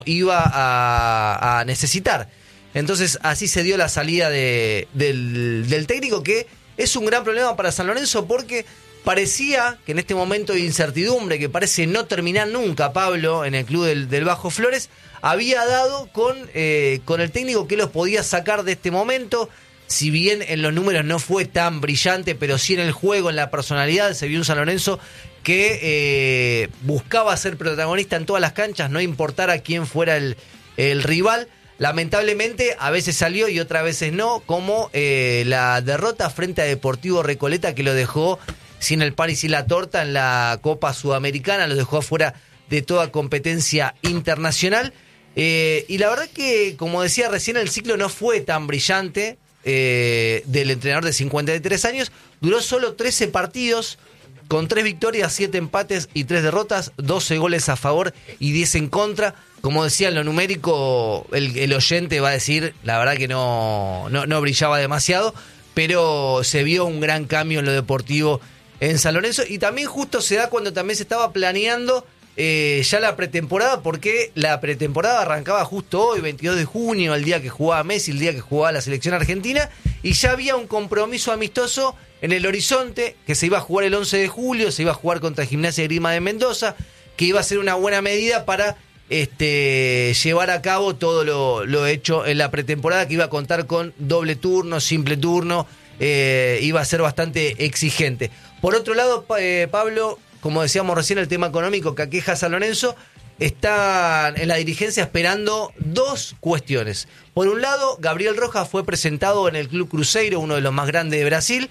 iba a necesitar. Entonces así se dio la salida del técnico, que es un gran problema para San Lorenzo porque parecía que en este momento de incertidumbre, que parece no terminar nunca, Pablo, en el club del Bajo Flores, había dado con el técnico que los podía sacar de este momento. Si bien en los números no fue tan brillante, pero sí en el juego, en la personalidad, se vio un San Lorenzo que buscaba ser protagonista en todas las canchas, no importara quién fuera el rival. Lamentablemente a veces salió y otras veces no, como la derrota frente a Deportivo Recoleta, que lo dejó sin el pan y sin la torta en la Copa Sudamericana, lo dejó afuera de toda competencia internacional. Y la verdad que, como decía recién, el ciclo no fue tan brillante del entrenador de 53 años. Duró solo 13 partidos, con 3 victorias, 7 empates y 3 derrotas, 12 goles a favor y 10 en contra. Como decía, en lo numérico, el oyente va a decir, la verdad que no brillaba demasiado, pero se vio un gran cambio en lo deportivo en San Lorenzo. Y también justo se da cuando también se estaba planeando ya la pretemporada, porque la pretemporada arrancaba justo hoy, 22 de junio, el día que jugaba Messi, el día que jugaba la selección argentina, y ya había un compromiso amistoso en el horizonte, que se iba a jugar el 11 de julio, se iba a jugar contra Gimnasia y Grima de Mendoza, que iba a ser una buena medida para llevar a cabo todo lo hecho en la pretemporada, que iba a contar con doble turno, simple turno, iba a ser bastante exigente. Por otro lado, Pablo, como decíamos recién, el tema económico que aqueja a San Lorenzo, está en la dirigencia esperando dos cuestiones. Por un lado, Gabriel Rojas fue presentado en el Club Cruzeiro, uno de los más grandes de Brasil,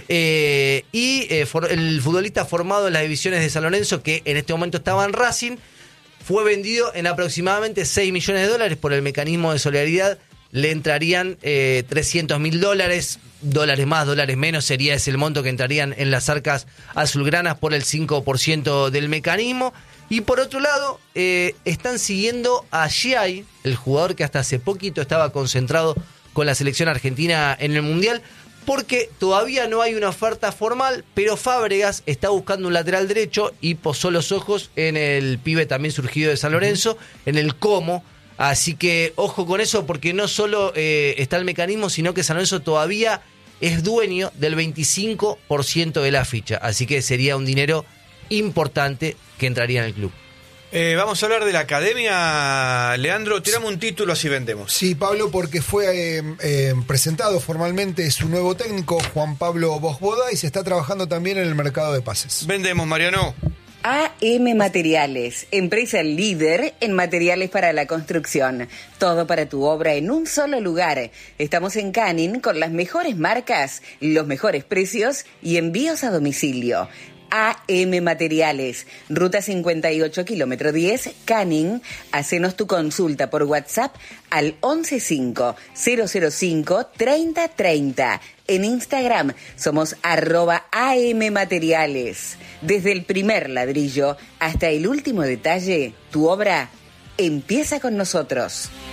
el futbolista formado en las divisiones de San Lorenzo, que en este momento estaba en Racing, fue vendido en aproximadamente $6 millones por el mecanismo de solidaridad. Le entrarían $300.000, dólares más, dólares menos, sería ese el monto que entrarían en las arcas azulgranas por el 5% del mecanismo. Y por otro lado, están siguiendo a Giai, el jugador que hasta hace poquito estaba concentrado con la selección argentina en el Mundial, porque todavía no hay una oferta formal, pero Fábregas está buscando un lateral derecho y posó los ojos en el pibe también surgido de San Lorenzo, en el Como. Así que ojo con eso, porque no solo está el mecanismo, sino que San Lorenzo todavía es dueño del 25% de la ficha. Así que sería un dinero importante que entraría en el club. Vamos a hablar de la academia. Leandro, tirame un título así vendemos. Sí, Pablo, porque fue presentado formalmente su nuevo técnico, Juan Pablo Bosboda, y se está trabajando también en el mercado de pases. Vendemos, Mariano. AM Materiales, empresa líder en materiales para la construcción. Todo para tu obra en un solo lugar. Estamos en Canning con las mejores marcas, los mejores precios y envíos a domicilio. AM Materiales, Ruta 58, kilómetro 10, Canning. Hacenos tu consulta por WhatsApp al 115-005-3030. En Instagram somos @AM Materiales. Desde el primer ladrillo hasta el último detalle, tu obra empieza con nosotros.